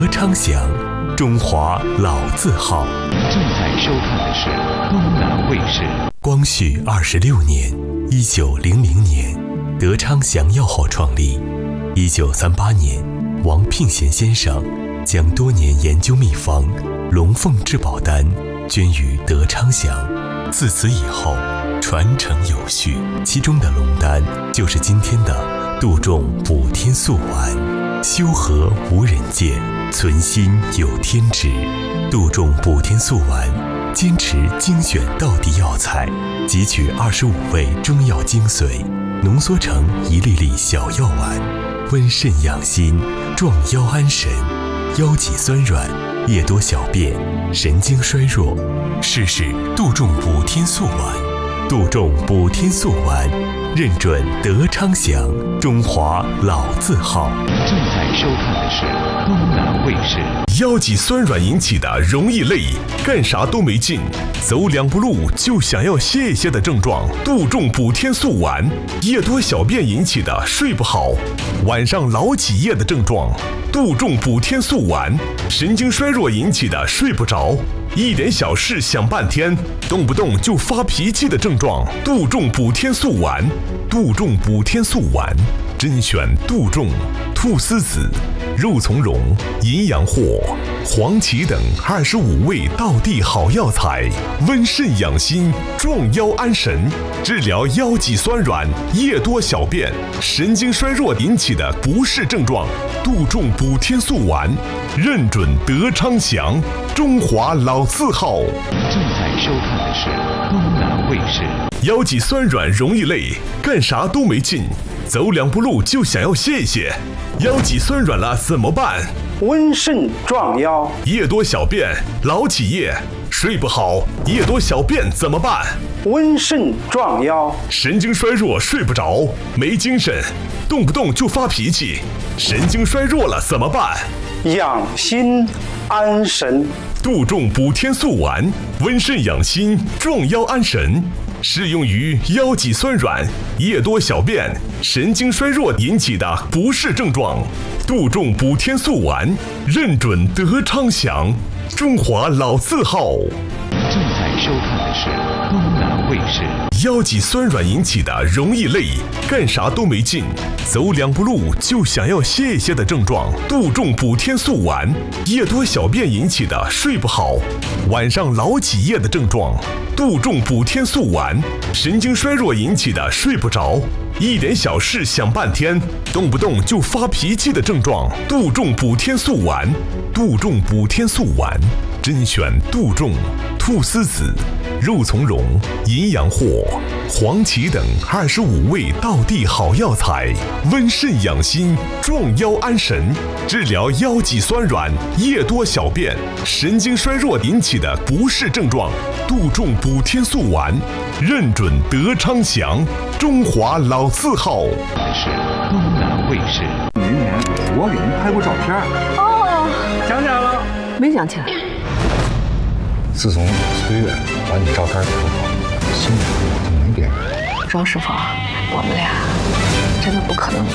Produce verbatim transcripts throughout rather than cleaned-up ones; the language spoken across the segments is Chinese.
德昌祥，中华老字号。 正在收看的是东南卫视。 光绪二十六年，一九零零年，德昌祥药号创立。一九三八年，王聘贤先生将多年研究秘方龙凤至宝丹捐于德昌祥，自此以后传承有序。其中的龙丹就是今天的杜仲补天素丸，修和无人见，存心有天知。杜仲补天素丸坚持精选道地药材，汲取二十五味中药精髓，浓缩成一粒粒小药丸，温肾养心，壮腰安神，腰脊酸软，夜多小便，神经衰弱，试试杜仲补天素丸。杜仲补天素丸，认准德昌祥，中华老字号。 正在收看的是东南卫视。 腰脊酸软引起的容易累，干啥都没劲，走两步路就想要歇一歇的症状，杜仲补天素丸；夜多小便引起的睡不好，晚上老起夜的症状，杜仲补天素丸；神经衰弱引起的睡不着，一点小事想半天，动不动就发脾气的症状，杜仲补天素丸。杜仲补天素丸，甄选杜仲、菟丝子、肉苁蓉、银阳藿、黄芪等二十五味道地好药材，温肾养心，壮腰安神，治疗腰脊酸软、夜多小便、神经衰弱引起的不适症状。杜仲补天素丸，认准德昌祥，中华老字号。 正在收看的是东南卫视。 腰脊酸软容易累，干啥都没劲，走两步路就想要歇一歇。腰脊酸软了怎么办？ 温肾壮腰。 夜多小便，老起夜，睡不好，夜多小便怎么办？ 温肾壮腰。 神经衰弱，睡不着，没精神，动不动就发脾气，神经衰弱了怎么办？ 养心安神。 杜仲补天素丸，温肾养心，壮腰安神，适用于腰脊酸软、夜多小便、神经衰弱引起的不适症状。杜仲补天素丸，认准德昌祥，中华老字号。 正在收看的是东南卫视。 腰脊酸软引起的容易累，干啥都没劲，走两步路就想要歇一歇的症状，杜仲补天素丸；夜多小便引起的睡不好，晚上老起夜的症状，杜仲补天素丸；神经衰弱引起的睡不着，一点小事想半天，动不动就发脾气的症状，杜仲补天素丸。杜仲补天素丸，甄选杜仲、菟丝子、肉苁蓉、银阳藿、黄芪等二十五味道地好药材，温肾养心，壮腰安神，治疗腰脊酸软、夜多小便、神经衰弱引起的不适症状。杜仲补天素丸，认准德昌祥，中华老字号。 是东南卫视。 年年我给您拍过照片。 哦， 想起来了？ 没想起来。 自从崔月把你照片给我，心里就没别人。 庄师傅，我们俩真的不可能。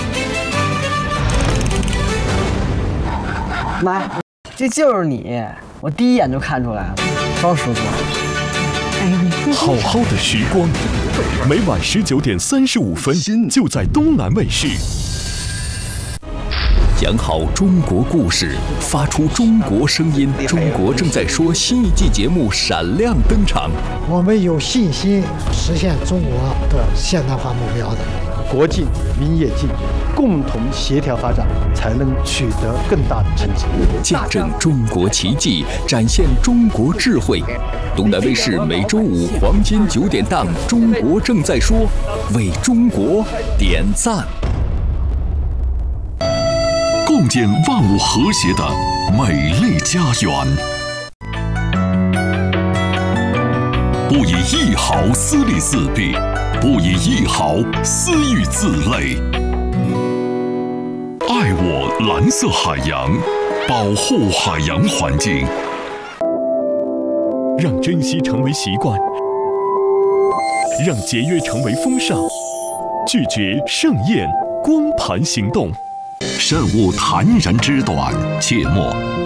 妈，这就是你，我第一眼就看出来了，庄师傅。哎呀，你好好的时光，每晚十九点三十五分，就在东南卫视。讲好中国故事，发出中国声音。中国正在说新一季节目闪亮登场。 我们有信心实现中国的现代化目标的。 国进民业进，共同协调发展，才能取得更大的成绩。 见证中国奇迹，展现中国智慧。东南卫视每周五黄金九点档《中国正在说》，为中国点赞。共建万物和谐的美丽家园。不以一毫私利自弊，不以一毫私欲自累。爱我蓝色海洋，保护海洋环境，让珍惜成为习惯，让节约成为风尚，拒绝盛宴光盘行动。 慎勿谈人之短，切莫